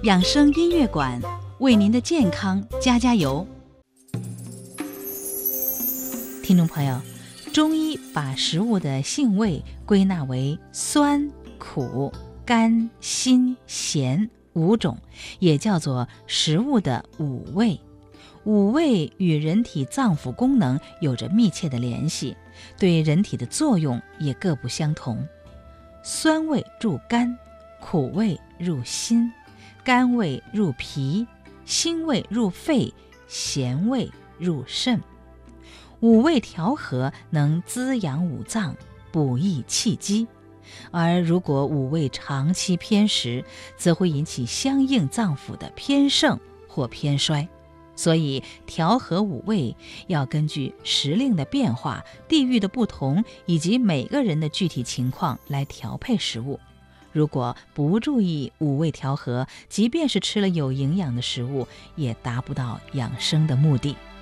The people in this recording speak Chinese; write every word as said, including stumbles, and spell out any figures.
养生音乐馆为您的健康加加油。听众朋友，中医把食物的性味归纳为酸、苦、甘、辛、咸五种，也叫做食物的五味。五味与人体脏腑功能有着密切的联系，对人体的作用也各不相同。酸味入肝，苦味入心，甘味入脾，辛味入肺，咸味入肾。五味调和能滋养五脏，补益气机，而如果五味长期偏食，则会引起相应脏腑的偏盛或偏衰。所以调和五味要根据时令的变化、地域的不同以及每个人的具体情况来调配食物。如果不注意五味调和，即便是吃了有营养的食物，也达不到养生的目的。